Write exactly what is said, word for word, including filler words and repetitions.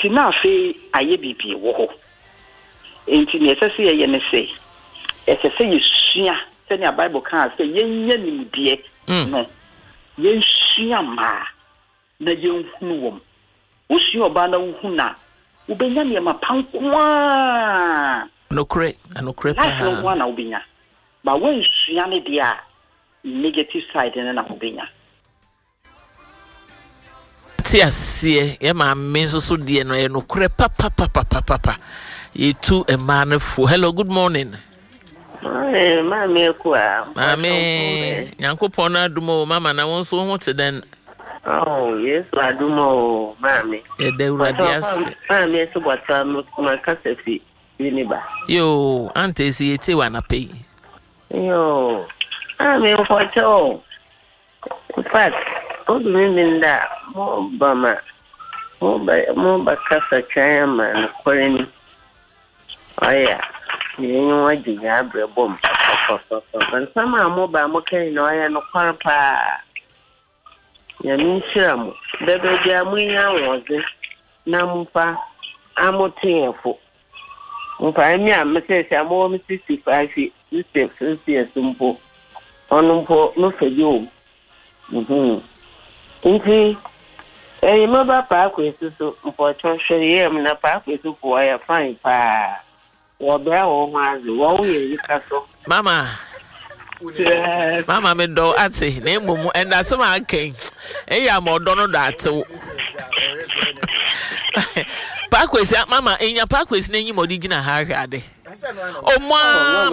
enti na afi aye bibi wo ho enti ne sese ye ne se esese ye sua se ne Bible kan se yenye nimdie no yensua ma na yenhunu wom usua oba na uhuna ubenya ne ma pankwa no kre no kre pa na so na ubenya ba wensua ne dia negative side na na ubenya tiasie ye ma me so so die no ye no kre pa pa pa pa pa pa ye tu e man fu. Hello, good morning. Eh, mama kwa. Mama, Yankopon na dumo mama na won so ho te den. Oh, yes, adumo mama. E de uradias. Mama so bota ma kasefi uniba. Yo, ante si ete wa na pay. Yo. Mama for cho. In fact, all the women that mo bama. Mo ba mo ba kasa chaya man kwani. Aya. You want to have a bomb. And some are mobile, okay, no, I am no papa. You mean, sure, baby, dear, we are was it. Nampa, I'm a tearful. If I am a message, I'm only sixty-five feet, this is a simple. On no for you. Hm. Indeed, a mobile park with so for treasury, I'm in a park with you for a fine pa. Mama, yes. Mama, me do ati na emumu and asema aken. E ya mo do no that. Parkway, mama, enya parkway na enyi mo di gina ha hwade. O mo